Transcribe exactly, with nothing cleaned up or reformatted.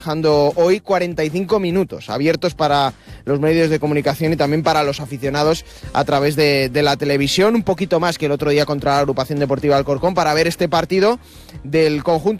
Dejando hoy cuarenta y cinco minutos abiertos para los medios de comunicación y también para los aficionados a través de, de la televisión, un poquito más que el otro día contra la Agrupación Deportiva Alcorcón, para ver este partido del conjunto